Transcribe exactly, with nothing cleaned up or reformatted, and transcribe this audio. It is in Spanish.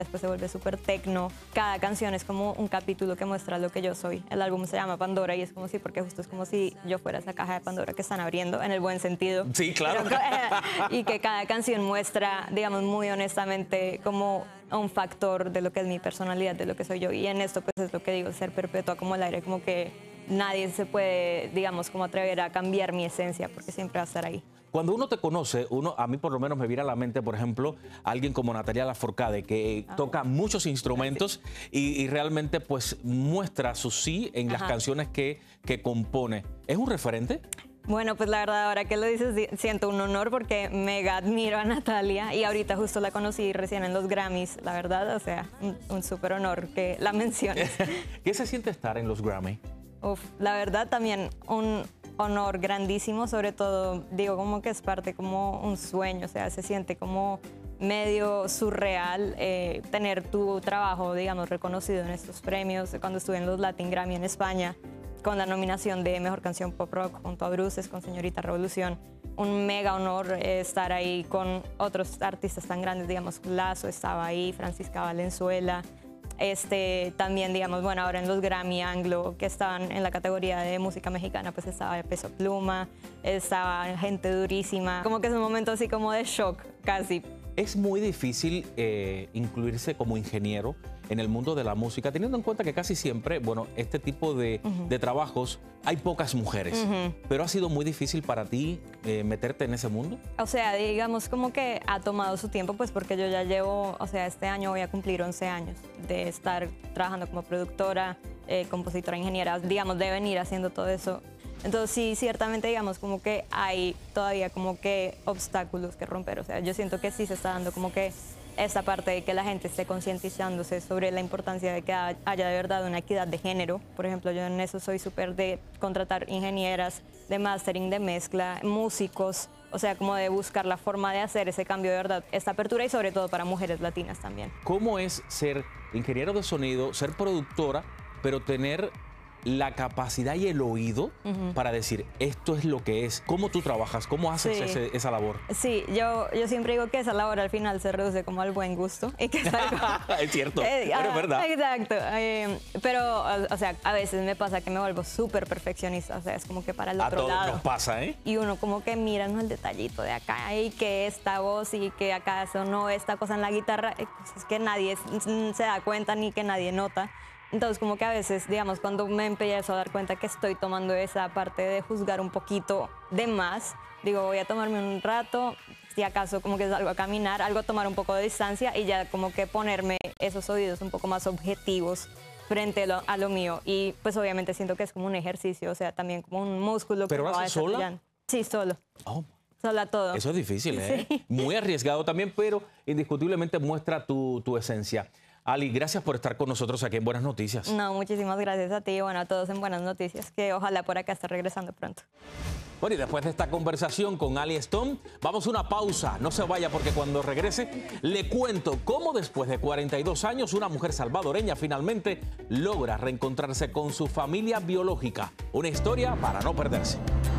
después se vuelve súper tecno. Cada canción es como un capítulo que muestra lo que yo soy. El álbum se llama Pandora y es como si, porque justo es como si yo fuera esa caja de Pandora que están abriendo, en el buen sentido. Sí, claro. Pero, eh, y que cada canción muestra, digamos, muy honestamente como un factor de lo que es mi personalidad, de lo que soy yo. Y en esto pues es lo que digo, ser perpetua como el aire, como que nadie se puede, digamos, como atrever a cambiar mi esencia, porque siempre va a estar ahí. Cuando uno te conoce, uno, a mí por lo menos me viene a la mente, por ejemplo, alguien como Natalia Lafourcade, que ah, toca muchos instrumentos y, y realmente pues muestra su sí en Ajá. las canciones que, que compone. ¿Es un referente? Bueno, pues la verdad, ahora que lo dices, siento un honor porque mega admiro a Natalia y ahorita justo la conocí recién en los Grammys, la verdad, o sea, un, un súper honor que la menciones. ¿Qué se siente estar en los Grammy? Uf, la verdad también un honor grandísimo, sobre todo, digo, como que es parte, como un sueño, o sea, se siente como medio surreal eh, tener tu trabajo, digamos, reconocido en estos premios. Cuando estuve en los Latin Grammy en España, con la nominación de Mejor Canción Pop Rock junto a Bruces, con Señorita Revolución, un mega honor eh, estar ahí con otros artistas tan grandes, digamos, Lazo estaba ahí, Francisca Valenzuela. Este, también, digamos, bueno, ahora en los Grammy Anglo, que estaban en la categoría de música mexicana, pues estaba Peso Pluma, estaba gente durísima. Como que es un momento así como de shock, casi. Es muy difícil eh, incluirse como ingeniero en el mundo de la música, teniendo en cuenta que casi siempre, bueno, este tipo de, uh-huh. de trabajos hay pocas mujeres. Uh-huh. Pero ¿ha sido muy difícil para ti eh, meterte en ese mundo? O sea, digamos como que ha tomado su tiempo, pues porque yo ya llevo, o sea, este año voy a cumplir once años de estar trabajando como productora, eh, compositora, ingeniera, digamos, de venir haciendo todo eso. Entonces sí, ciertamente digamos como que hay todavía como que obstáculos que romper, o sea, yo siento que sí se está dando como que esta parte de que la gente esté concientizándose sobre la importancia de que haya de verdad una equidad de género. Por ejemplo, yo en eso soy súper de contratar ingenieras, de mastering, de mezcla, músicos, o sea, como de buscar la forma de hacer ese cambio de verdad, esta apertura y sobre todo para mujeres latinas también. ¿Cómo es ser ingeniero de sonido, ser productora, pero tener la capacidad y el oído uh-huh. para decir esto es lo que es? ¿Cómo tú trabajas? ¿Cómo haces sí. ese, esa labor? Sí, yo, yo siempre digo que esa labor al final se reduce como al buen gusto. Y que es, algo, es cierto, eh, pero es verdad. Exacto. Eh, pero, o, o sea, a veces me pasa que me vuelvo súper perfeccionista. O sea, es como que para el a otro todos lado. nos pasa, ¿eh? Y uno como que mira, ¿no?, el detallito de acá y que esta voz y que acá sonó esta cosa en la guitarra. Eh, pues es que nadie se da cuenta ni que nadie nota. Entonces, como que a veces, digamos, cuando me empiezo a dar cuenta que estoy tomando esa parte de juzgar un poquito de más, digo, voy a tomarme un rato, si acaso como que salgo a caminar, algo a tomar un poco de distancia y ya como que ponerme esos oídos un poco más objetivos frente a lo, a lo mío. Y pues obviamente siento que es como un ejercicio, o sea, también como un músculo. ¿Pero lo haces sola? Sí, solo. Oh. Sola todo. Eso es difícil, ¿eh? Sí. Muy arriesgado también, pero indiscutiblemente muestra tu, tu esencia. Ali, gracias por estar con nosotros aquí en Buenas Noticias. No, muchísimas gracias a ti y bueno, a todos en Buenas Noticias, que ojalá por acá esté regresando pronto. Bueno, y después de esta conversación con Ali Stone, vamos a una pausa. No se vaya porque cuando regrese le cuento cómo después de cuarenta y dos años una mujer salvadoreña finalmente logra reencontrarse con su familia biológica. Una historia para no perderse.